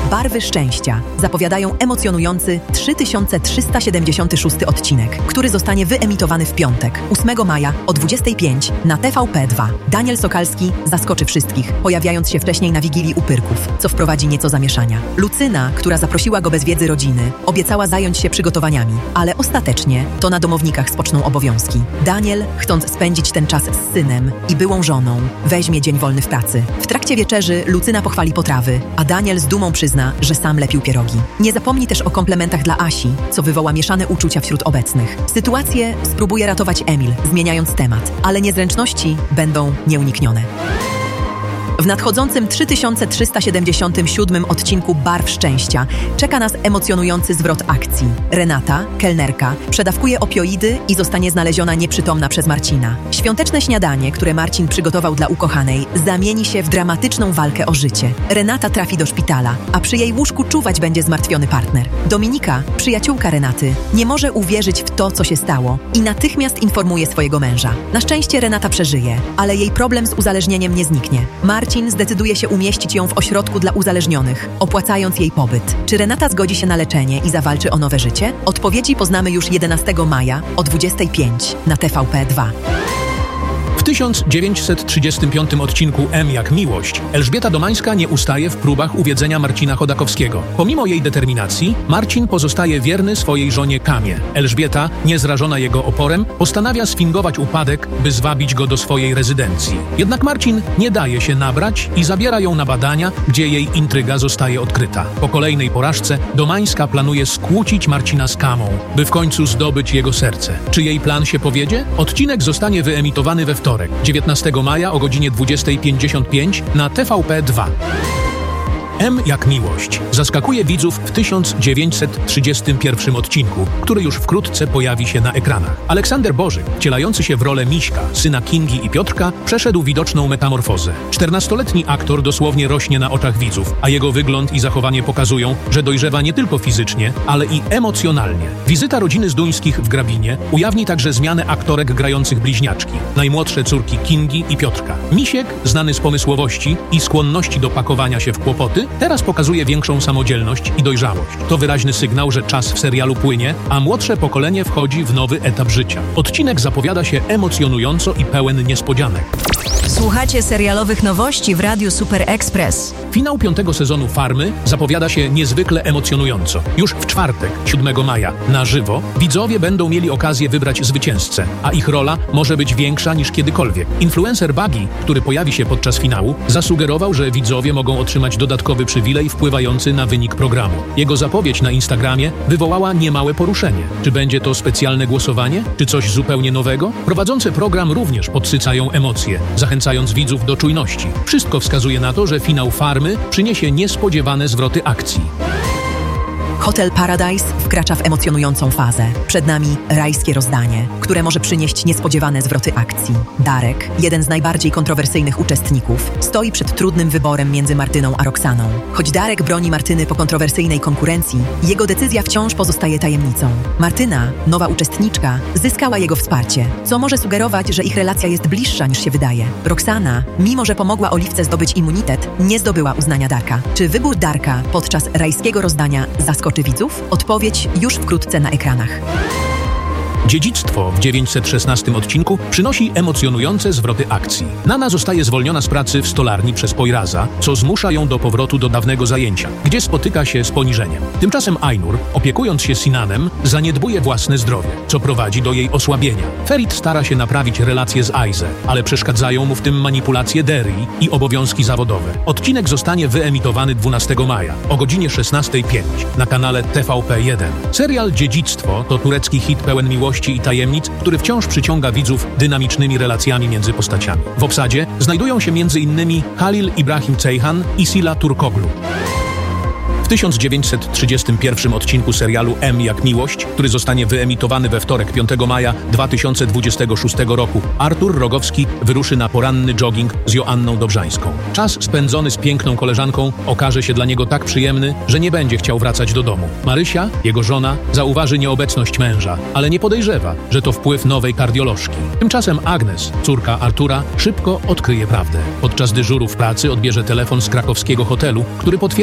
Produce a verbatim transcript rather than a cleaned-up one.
Barwy szczęścia zapowiadają emocjonujący trzy tysiące trzysta siedemdziesiąty szósty odcinek, który zostanie wyemitowany w piątek, ósmego maja o dwudziestej piątej na T V P dwa. Daniel Sokalski zaskoczy wszystkich, pojawiając się wcześniej na Wigilii Upyrków, co wprowadzi nieco zamieszania. Lucyna, która zaprosiła go bez wiedzy rodziny, obiecała zająć się przygotowaniami, ale ostatecznie to na domownikach spoczną obowiązki. Daniel, chcąc spędzić ten czas z synem i byłą żoną, weźmie dzień wolny w pracy. W trakcie wieczerzy Lucyna pochwali potrawy, a Daniel z dumą przyzna, że sam lepił pierogi. Nie zapomni też o komplementach dla Asi, co wywoła mieszane uczucia wśród obecnych. Sytuację spróbuje ratować Emil, zmieniając temat, ale niezręczności będą nieuniknione. W nadchodzącym trzy tysiące trzysta siedemdziesiątym siódmym odcinku Barw Szczęścia czeka nas emocjonujący zwrot akcji. Renata, kelnerka, przedawkuje opioidy i zostanie znaleziona nieprzytomna przez Marcina. Świąteczne śniadanie, które Marcin przygotował dla ukochanej, zamieni się w dramatyczną walkę o życie. Renata trafi do szpitala, a przy jej łóżku czuwać będzie zmartwiony partner. Dominika, przyjaciółka Renaty, nie może uwierzyć w to, co się stało i natychmiast informuje swojego męża. Na szczęście Renata przeżyje, ale jej problem z uzależnieniem nie zniknie. Marcin zdecyduje się umieścić ją w ośrodku dla uzależnionych, opłacając jej pobyt. Czy Renata zgodzi się na leczenie i zawalczy o nowe życie? Odpowiedzi poznamy już jedenastego maja o dwudziestej piątej na T V P dwa. W tysiąc dziewięćset trzydziestym piątym odcinku M jak miłość Elżbieta Domańska nie ustaje w próbach uwiedzenia Marcina Chodakowskiego. Pomimo jej determinacji, Marcin pozostaje wierny swojej żonie Kamie. Elżbieta, niezrażona jego oporem, postanawia sfingować upadek, by zwabić go do swojej rezydencji. Jednak Marcin nie daje się nabrać i zabiera ją na badania, gdzie jej intryga zostaje odkryta. Po kolejnej porażce Domańska planuje skłócić Marcina z Kamą, by w końcu zdobyć jego serce. Czy jej plan się powiedzie? Odcinek zostanie wyemitowany we wtorek, dziewiętnastego maja o godzinie dwudziestej pięćdziesiąt pięć na T V P dwa. M jak miłość zaskakuje widzów w tysiąc dziewięćset trzydziestym pierwszym odcinku, który już wkrótce pojawi się na ekranach. Aleksander Bożyk, wcielający się w rolę Miśka, syna Kingi i Piotrka, przeszedł widoczną metamorfozę. czternastoletni aktor dosłownie rośnie na oczach widzów, a jego wygląd i zachowanie pokazują, że dojrzewa nie tylko fizycznie, ale i emocjonalnie. Wizyta rodziny Zduńskich w Grabinie ujawni także zmianę aktorek grających bliźniaczki, najmłodsze córki Kingi i Piotrka. Misiek, znany z pomysłowości i skłonności do pakowania się w kłopoty, teraz pokazuje większą samodzielność i dojrzałość. To wyraźny sygnał, że czas w serialu płynie, a młodsze pokolenie wchodzi w nowy etap życia. Odcinek zapowiada się emocjonująco i pełen niespodzianek. Słuchacie serialowych nowości w Radiu Super Express. Finał piątego sezonu Farmy zapowiada się niezwykle emocjonująco. Już w czwartek, siódmego maja, na żywo, widzowie będą mieli okazję wybrać zwycięzcę, a ich rola może być większa niż kiedykolwiek. Influencer Buggy, który pojawi się podczas finału, zasugerował, że widzowie mogą otrzymać dodatkowy przywilej wpływający na wynik programu. Jego zapowiedź na Instagramie wywołała niemałe poruszenie. Czy będzie to specjalne głosowanie? Czy coś zupełnie nowego? Prowadzące program również podsycają emocje, zachęcając widzów do czujności. Wszystko wskazuje na to, że finał Farmy przyniesie niespodziewane zwroty akcji. Hotel Paradise wkracza w emocjonującą fazę. Przed nami rajskie rozdanie, które może przynieść niespodziewane zwroty akcji. Darek, jeden z najbardziej kontrowersyjnych uczestników, stoi przed trudnym wyborem między Martyną a Roxaną. Choć Darek broni Martyny po kontrowersyjnej konkurencji, jego decyzja wciąż pozostaje tajemnicą. Martyna, nowa uczestniczka, zyskała jego wsparcie, co może sugerować, że ich relacja jest bliższa niż się wydaje. Roxana, mimo że pomogła Oliwce zdobyć immunitet, nie zdobyła uznania Darka. Czy wybór Darka podczas rajskiego rozdania zaskoczy widzów? Odpowiedź już wkrótce na ekranach. Dziedzictwo w dziewięćset szesnastym odcinku przynosi emocjonujące zwroty akcji. Nana zostaje zwolniona z pracy w stolarni przez Poiraza, co zmusza ją do powrotu do dawnego zajęcia, gdzie spotyka się z poniżeniem. Tymczasem Ainur, opiekując się Sinanem, zaniedbuje własne zdrowie, co prowadzi do jej osłabienia. Ferit stara się naprawić relacje z Aize, ale przeszkadzają mu w tym manipulacje Derry i obowiązki zawodowe. Odcinek zostanie wyemitowany dwunastego maja o godzinie szesnastej pięć na kanale T V P jeden. Serial Dziedzictwo to turecki hit pełen miłości i tajemnic, który wciąż przyciąga widzów dynamicznymi relacjami między postaciami. W obsadzie znajdują się między innymi Halil Ibrahim Ceyhan i Sila Turkoglu. W tysiąc dziewięćset trzydziestym pierwszym odcinku serialu M jak miłość, który zostanie wyemitowany we wtorek piątego maja dwa tysiące dwudziestego szóstego roku, Artur Rogowski wyruszy na poranny jogging z Joanną Dobrzańską. Czas spędzony z piękną koleżanką okaże się dla niego tak przyjemny, że nie będzie chciał wracać do domu. Marysia, jego żona, zauważy nieobecność męża, ale nie podejrzewa, że to wpływ nowej kardiolożki. Tymczasem Agnes, córka Artura, szybko odkryje prawdę. Podczas dyżuru w pracy odbierze telefon z krakowskiego hotelu, który potwierdzi